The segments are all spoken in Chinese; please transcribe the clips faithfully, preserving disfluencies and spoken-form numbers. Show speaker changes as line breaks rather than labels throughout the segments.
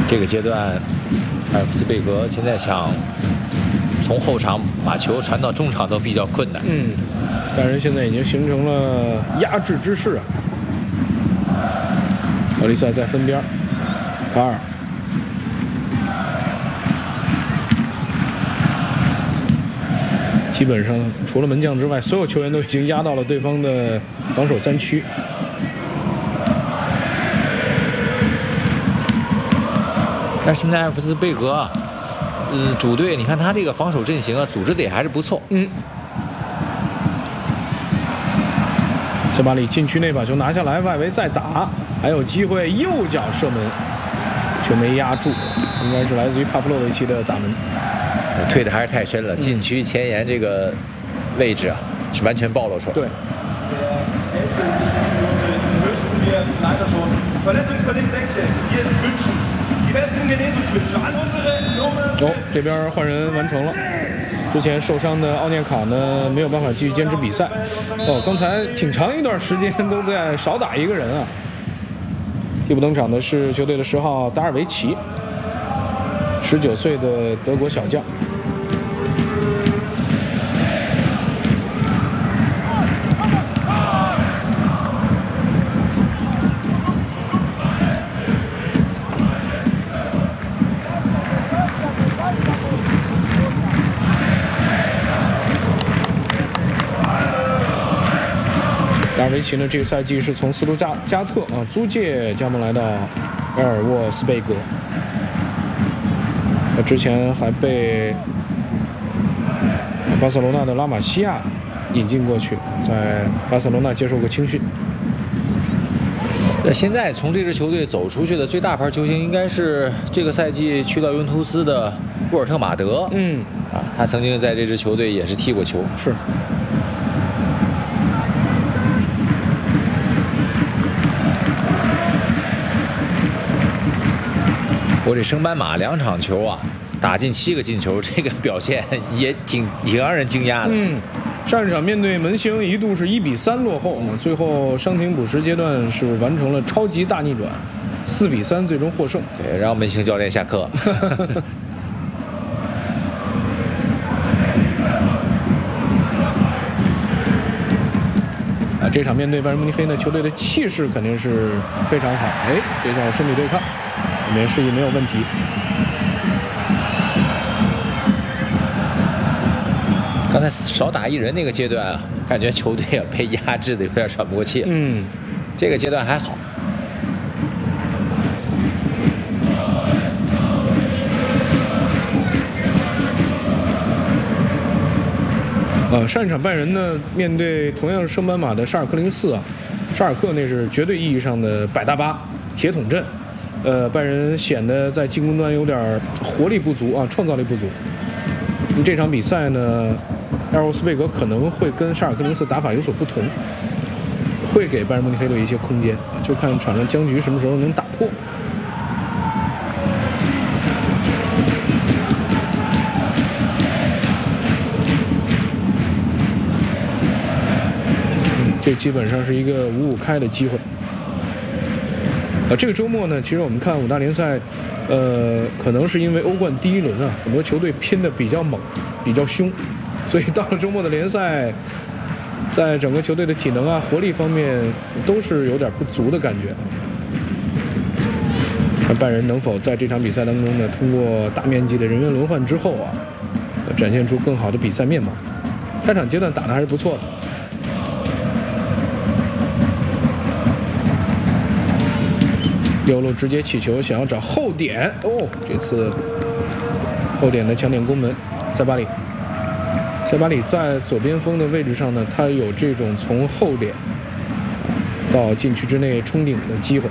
这个阶段，埃尔夫斯贝格现在想从后场把球传到中场都比较困难。
嗯，拜仁现在已经形成了压制之势啊。奥利萨在分边，卡尔。基本上除了门将之外，所有球员都已经压到了对方的防守三区。
但是现在埃尔夫斯贝格啊，嗯，主队你看他这个防守阵型啊，组织的也还是不错。
嗯。塞巴里禁区内把球拿下来，外围再打，还有机会右脚射门，球没压住，应该是来自于帕夫洛维奇的打门。
退的还是太深了，禁区前沿这个位置啊是完全暴露出来。
对。哦，这边换人完成了。之前受伤的奥涅卡呢没有办法继续坚持比赛。哦，刚才挺长一段时间都在少打一个人啊。替补登场的是球队的十号达尔维奇，十九岁的德国小将。达尔维奇呢，这个赛季是从斯图加加特啊租借加盟来到埃尔沃斯贝格。他之前还被巴塞罗那的拉玛西亚引进过去，在巴塞罗那接受过青训。
那现在从这支球队走出去的最大牌球星，应该是这个赛季去到尤文图斯的沃尔特马德。
嗯，
啊，他曾经在这支球队也是踢过球。
是。
我这升班马两场球啊，打进七个进球，这个表现也挺挺让人惊讶的。
嗯，上一场面对门兴一度是一比三落后，最后伤停补时阶段是完成了超级大逆转，四比三最终获胜。
对，让门兴教练下课。
啊，这场面对拜仁慕尼黑呢，球队的气势肯定是非常好。哎，这下身体对抗。里面示意没有问题。
刚才少打一人那个阶段啊，感觉球队啊被压制的有点喘不过气。
嗯，
这个阶段还好。
呃，上一场拜仁呢，面对同样是升班马的沙尔克零四啊，沙尔克那是绝对意义上的百大巴、铁桶阵。呃，拜仁显得在进攻端有点活力不足啊，创造力不足。这场比赛呢，埃尔沃斯贝格可能会跟沙尔克零四打法有所不同，会给拜仁慕尼黑队一些空间，就看场上僵局什么时候能打破。嗯，这基本上是一个五五开的机会。呃，这个周末呢，其实我们看五大联赛，呃，可能是因为欧冠第一轮啊，很多球队拼得比较猛，比较凶，所以到了周末的联赛，在整个球队的体能啊、活力方面都是有点不足的感觉。看拜仁能否在这场比赛当中呢，通过大面积的人员轮换之后啊，展现出更好的比赛面貌。开场阶段打得还是不错的。右路直接起球，想要找后点哦，这次后点的抢点攻门，塞巴里。塞巴里在左边锋的位置上呢，他有这种从后点到禁区之内冲顶的机会。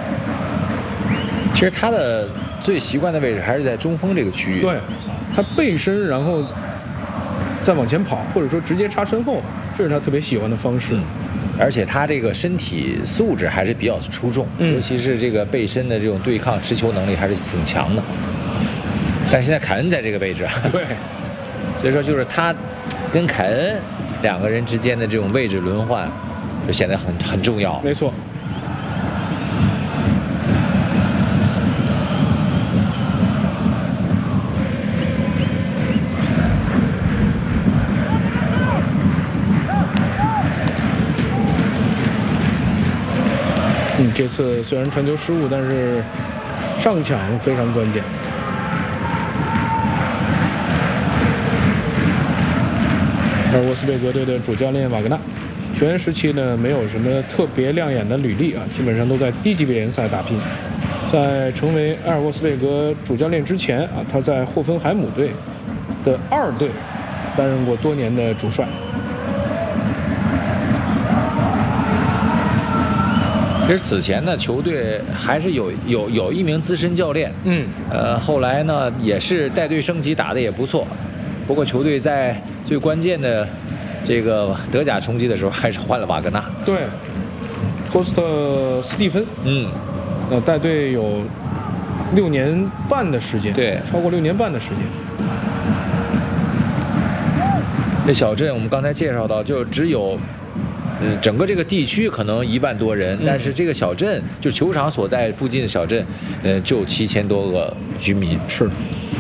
其实他的最习惯的位置还是在中锋这个区域。
对，他背身然后再往前跑，或者说直接插身后，这是他特别喜欢的方式。嗯，
而且他这个身体素质还是比较出众，
嗯、
尤其是这个背身的这种对抗持球能力还是挺强的。但是现在凯恩在这个位置，
对，
所以说就是他跟凯恩两个人之间的这种位置轮换，就显得很很重要。
没错。 嗯，这次虽然传球失误，但是上抢非常关键。而沃斯贝格队的主教练瓦格纳，球员时期呢没有什么特别亮眼的履历啊，基本上都在低级别联赛打拼。在成为埃尔沃斯贝格主教练之前啊，他在霍芬海姆队的二队担任过多年的主帅。
其实此前呢，球队还是有有有一名资深教练，
嗯，
呃，后来呢也是带队升级，打得也不错。不过球队在最关键的这个德甲冲击的时候，还是换了瓦格纳。
对，托斯特斯蒂芬，
嗯，
呃，带队有六年半的时间，
对，
超过六年半的时间。
这小镇我们刚才介绍到，就只有。呃，整个这个地区可能一万多人，
嗯、
但是这个小镇，就球场所在附近的小镇，呃，就七千多个居民。
是。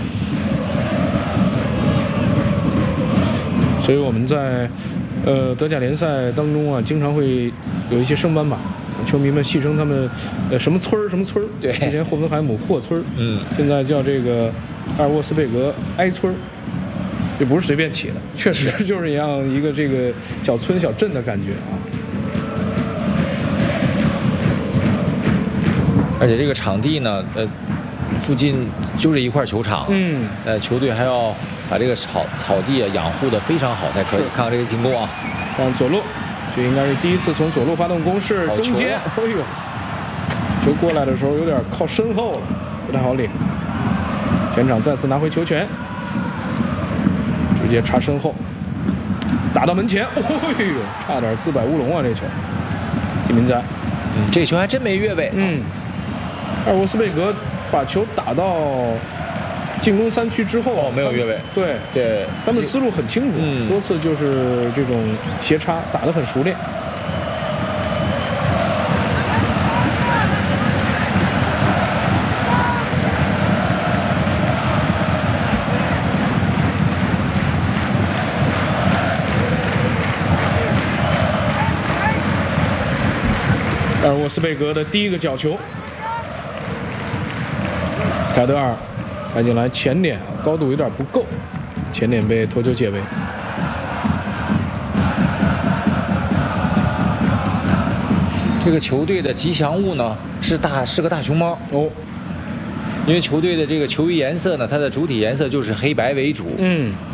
所以我们在呃德甲联赛当中啊，经常会有一些升班马，球迷们戏称他们呃什么村儿什么村儿。
对。
之前霍芬海姆霍村，
嗯，
现在叫这个阿尔沃斯贝格埃村。这不是随便起的，确实就是一样一个这个小村小镇的感觉啊。
而且这个场地呢，呃，附近就这一块球场，
嗯，
呃，球队还要把这个草草地啊养护的非常好才可以。看看这个进攻啊，
看左路，这应该是第一次从左路发动攻势，中间，哎呦，球过来的时候有点靠身后了，不太好领。前场再次拿回球权。直接插身后，打到门前，哎呦，差点自摆乌龙啊！这球，金明哉，
嗯，这球还真没越位。
嗯，阿尔沃斯贝格把球打到进攻三区之后，
哦，没有越位。
对
对，
他们思路很清楚，嗯、多次就是这种斜插打得很熟练。阿尔沃斯贝格的第一个角球，凯德尔开进来前点，高度有点不够，前点被头球解围。
这个球队的吉祥物呢是大是个大熊猫
哦，
因为球队的这个球衣颜色呢，它的主体颜色就是黑白为主。
嗯，